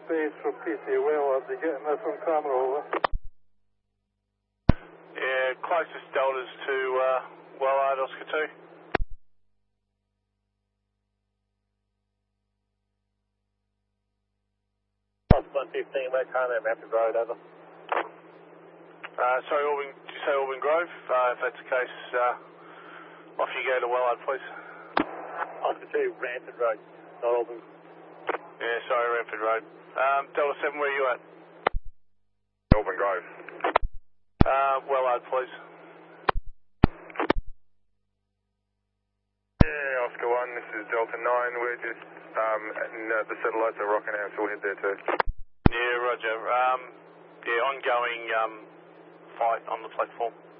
base from PC Wellard. Are you getting this on camera, over? Yeah, closest deltas to Wellard, Oscar 2. Plus 115, wait, Carmen, Rapid Road, over. Sorry, Auburn, did you say Auburn Grove? If that's the case, off you go to Wellard, please. Oscar 2, Rampant Road, not Auburn. Yeah, sorry, Rampant Road. Delta 7, where are you at? Auburn Grove. Wellard, please. Yeah, Oscar 1, this is Delta 9. We're just, the satellites are rocking out, so we'll head there too. Yeah, roger. Yeah, ongoing fight on the platform.